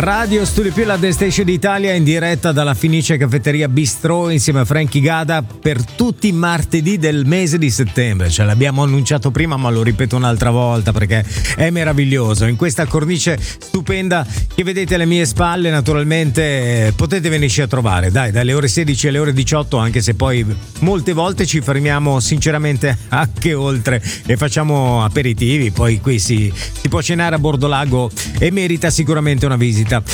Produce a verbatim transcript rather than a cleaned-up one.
Radio Studio Più, la The Station d'Italia, in diretta dalla Fenice Caffetteria Bistrò insieme a Frankie Gada per tutti i martedì del mese di settembre. Ce l'abbiamo annunciato prima, ma lo ripeto un'altra volta perché è meraviglioso. In questa cornice stupenda che vedete alle mie spalle, naturalmente potete venirci a trovare, dai, dalle ore sedici alle ore diciotto, anche se poi molte volte ci fermiamo sinceramente anche oltre e facciamo aperitivi. Poi qui si, si può cenare a bordo lago e merita sicuramente una visita.